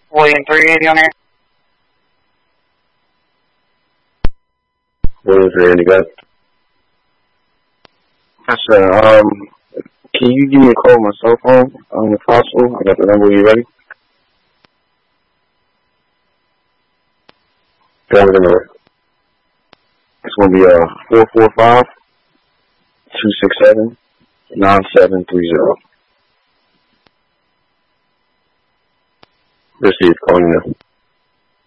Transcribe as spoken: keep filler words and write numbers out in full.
William three eighty on there. William three eighty, got it. Yes, sir. Um, can you give me a call on my cell phone, um, if possible? I got the number. Are you ready? Go with the number. It's going to be uh, four four five, two six seven, nine seven three zero. Received. Calling you now.